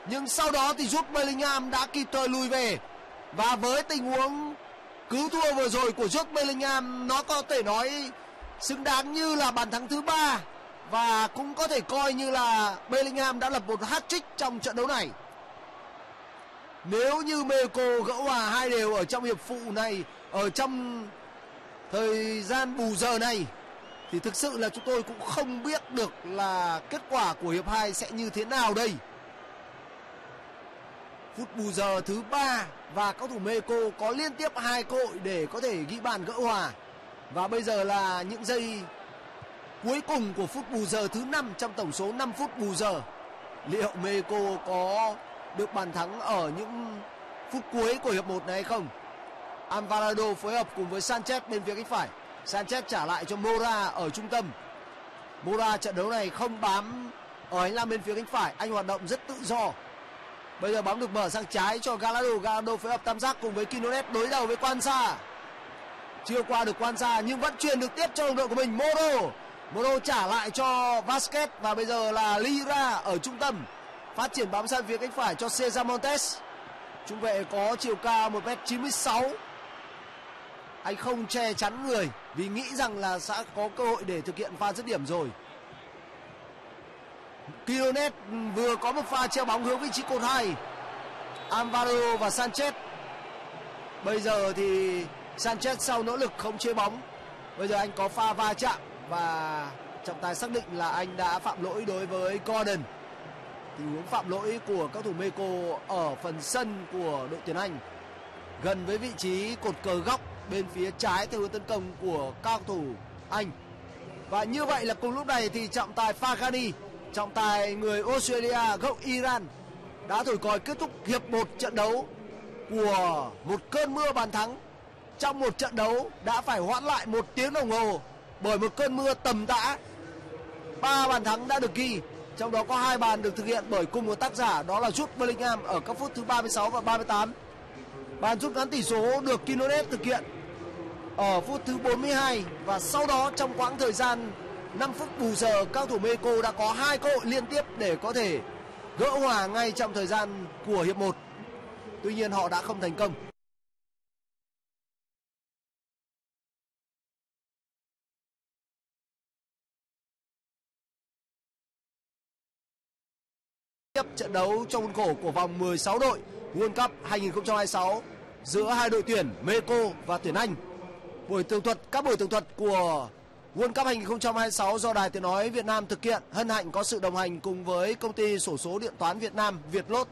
Nhưng sau đó thì Jude Bellingham đã kịp thời lùi về. Và với tình huống cứu thua vừa rồi của Jude Bellingham, nó có thể nói xứng đáng như là bàn thắng thứ 3. Và cũng có thể coi như là Bellingham đã lập một hat-trick trong trận đấu này. Nếu như Mexico gỡ hòa 2-2 ở trong hiệp phụ này, ở trong thời gian bù giờ này, thì thực sự là chúng tôi cũng không biết được là kết quả của hiệp 2 sẽ như thế nào đây. Phút bù giờ thứ 3 và cầu thủ Mexico có liên tiếp 2 cơ hội để có thể ghi bàn gỡ hòa. Và bây giờ là những giây cuối cùng của phút bù giờ thứ 5 trong tổng số 5 phút bù giờ. Liệu Mexico có được bàn thắng ở những phút cuối của hiệp 1 này hay không? Alvarado phối hợp cùng với Sanchez bên phía cánh phải. Sanchez trả lại cho Mora ở trung tâm. Mora trận đấu này không bám ở hành lang bên phía cánh phải, anh hoạt động rất tự do. Bây giờ bóng được mở sang trái cho Gallardo. Gallardo phối hợp tam giác cùng với Quinones đối đầu với Quansah. Chưa qua được Quansah nhưng vẫn truyền được tiếp cho đồng đội của mình. Moro trả lại cho Vasquez và bây giờ là Lira ở trung tâm. Phát triển bóng sang phía cánh phải cho Cesar Montes. Trung vệ có chiều cao 1m96. Anh không che chắn người vì nghĩ rằng là sẽ có cơ hội để thực hiện pha dứt điểm rồi. Quinones vừa có một pha treo bóng hướng vị trí cột 2. Alvaro và Sanchez. Bây giờ thì Sanchez sau nỗ lực khống chế bóng. Bây giờ anh có pha va chạm và trọng tài xác định là anh đã phạm lỗi đối với Gordon. Tình huống phạm lỗi của các thủ Mexico ở phần sân của đội tuyển Anh, gần với vị trí cột cờ góc bên phía trái theo hướng tấn công của các thủ Anh. Và như vậy là cùng lúc này thì trọng tài Faghani, trọng tài người Australia gốc Iran, đã thổi còi kết thúc hiệp 1 trận đấu của một cơn mưa bàn thắng. Trong một trận đấu đã phải hoãn lại 1 tiếng đồng hồ bởi một cơn mưa tầm tã. 3 bàn thắng đã được ghi, trong đó có 2 bàn được thực hiện bởi cùng một tác giả, đó là Jude Bellingham ở các phút thứ 36 và 38. Bàn rút ngắn tỷ số được Quinones thực hiện ở phút thứ 42 và sau đó trong quãng thời gian 5 phút bù giờ, các thủ Mexico đã có 2 cơ hội liên tiếp để có thể gỡ hòa ngay trong thời gian của hiệp 1. Tuy nhiên họ đã không thành công. Tiếp trận đấu trong khuôn khổ của vòng 16 đội World Cup 2026 giữa hai đội tuyển Mexico và tuyển Anh. Các buổi tường thuật của World Cup 2026 do Đài Tiếng nói Việt Nam thực hiện, hân hạnh có sự đồng hành cùng với công ty xổ số điện toán Việt Nam Vietlott.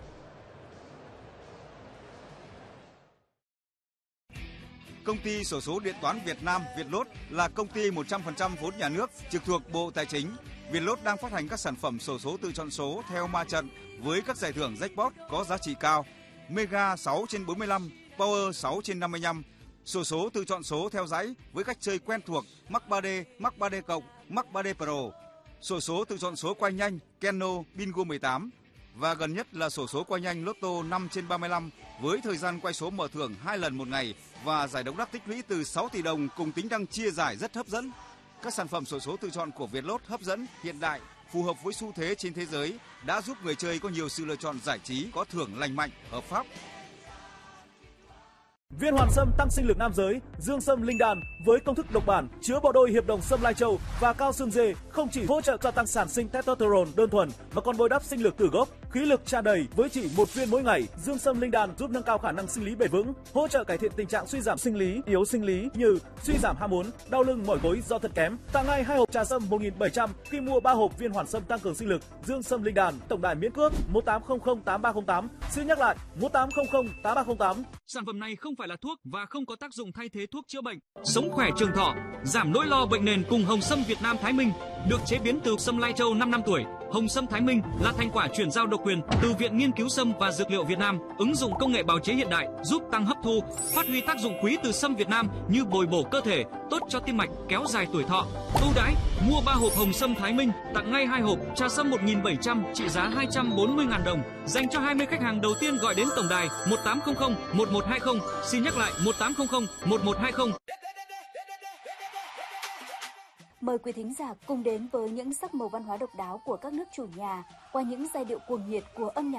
Công ty xổ số điện toán Việt Nam Vietlott là công ty 100% vốn nhà nước trực thuộc Bộ Tài chính. Vietlott đang phát hành các sản phẩm xổ số tự chọn số theo ma trận với các giải thưởng jackpot có giá trị cao: Mega 6/45, Power 6/55. Xổ số tự chọn số theo dãy với cách chơi quen thuộc: mắc 3D, mắc 3D cộng, mắc 3D Pro. Xổ số tự chọn số quay nhanh Keno Bingo 18 và gần nhất là xổ số quay nhanh Lotto 5/35 với thời gian quay số mở thưởng 2 lần một ngày và giải độc đắc tích lũy từ 6 tỷ đồng cùng tính năng chia giải rất hấp dẫn. Các sản phẩm xổ số tự chọn của Vietlott hấp dẫn, hiện đại, phù hợp với xu thế trên thế giới, đã giúp người chơi có nhiều sự lựa chọn giải trí, có thưởng lành mạnh, hợp pháp. Viên Hoàn Sâm tăng sinh lực nam giới, Dương Sâm Linh Đan với công thức độc bản chứa bộ đôi hiệp đồng sâm lai châu và cao xương dê không chỉ hỗ trợ gia tăng sản sinh testosterone đơn thuần mà còn bồi đắp sinh lực từ gốc, khí lực tràn đầy với chỉ 1 viên mỗi ngày. Dương Sâm Linh Đan giúp nâng cao khả năng sinh lý bền vững, hỗ trợ cải thiện tình trạng suy giảm sinh lý, yếu sinh lý như suy giảm ham muốn, đau lưng, mỏi gối do thận kém. Tặng ngay 2 hộp trà sâm 1.700 khi mua 3 hộp Viên Hoàn Sâm tăng cường sinh lực Dương Sâm Linh Đan. Tổng đài miễn cước 18008308. Xin nhắc lại 18008308. Sản phẩm này không phải là thuốc và không có tác dụng thay thế thuốc chữa bệnh. Sống khỏe trường thọ, giảm nỗi lo bệnh nền cùng Hồng Sâm Việt Nam Thái Minh, được chế biến từ sâm lai châu 5 năm tuổi. Hồng Sâm Thái Minh là thành quả chuyển giao độc quyền từ Viện Nghiên cứu Sâm và Dược liệu Việt Nam, ứng dụng công nghệ bào chế hiện đại giúp tăng hấp thu, phát huy tác dụng quý từ sâm Việt Nam như bồi bổ cơ thể, tốt cho tim mạch, kéo dài tuổi thọ. Ưu đãi mua 3 hộp Hồng Sâm Thái Minh tặng ngay 2 hộp trà sâm 1.700 trị giá 240.000 đồng dành cho 20 khách hàng đầu tiên gọi đến tổng đài 1800 1120. Xin nhắc lại 1800 1120. Mời quý thính giả cùng đến với những sắc màu văn hóa độc đáo của các nước chủ nhà qua những giai điệu cuồng nhiệt của âm nhạc